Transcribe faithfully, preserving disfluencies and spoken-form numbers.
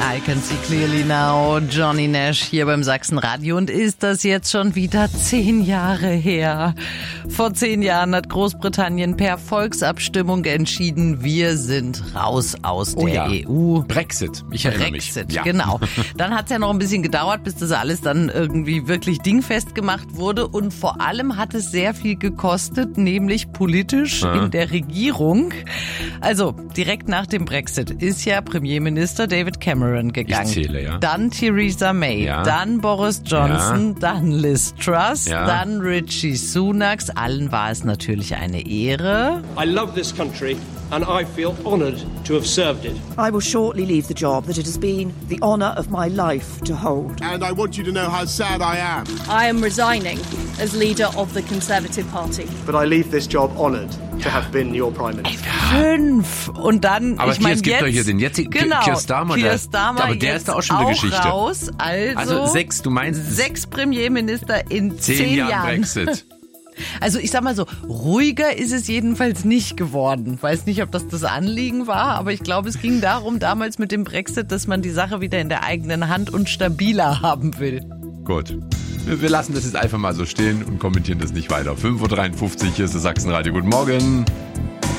I Can See Clearly Now, Johnny Nash hier beim Sachsenradio. Und ist das jetzt schon wieder zehn Jahre her? Vor zehn Jahren hat Großbritannien per Volksabstimmung entschieden, wir sind raus aus oh der ja. E U. Brexit, ich erinnere mich. Brexit, ja. genau. Dann hat es ja noch ein bisschen gedauert, bis das alles dann irgendwie wirklich dingfest gemacht wurde. Und vor allem hat es sehr viel gekostet, nämlich politisch ja. in der Regierung. Also direkt nach dem Brexit ist ja Premierminister David Cameron gegangen. Ich zähle, ja. Dann Theresa May, ja. dann Boris Johnson, ja. dann Liz Truss, ja. dann Rishi Sunak. Allen war es natürlich eine Ehre. I love this country and I feel honoured to have served it. I will shortly leave the job that it has been the honour of my life to hold. And I want you to know how sad I am. I am resigning as leader of the Conservative Party. But I leave this job honoured to have been your Prime Minister. Fünf. Und dann, aber ich meine, es gibt jetzt, doch hier den jetzigen genau, Keir Starmer. Keir Der, Starmer aber der ist da auch schon eine auch Geschichte. Raus, also, also sechs, du meinst sechs Premierminister in zehn, zehn Jahren Jahren. Brexit. Also ich sag mal so, ruhiger ist es jedenfalls nicht geworden. Weiß nicht, ob das das Anliegen war, aber ich glaube, es ging darum damals mit dem Brexit, dass man die Sache wieder in der eigenen Hand und stabiler haben will. Gut. Wir lassen das jetzt einfach mal so stehen und kommentieren das nicht weiter. fünf Uhr dreiundfünfzig, hier ist das Sachsenradio. Guten Morgen.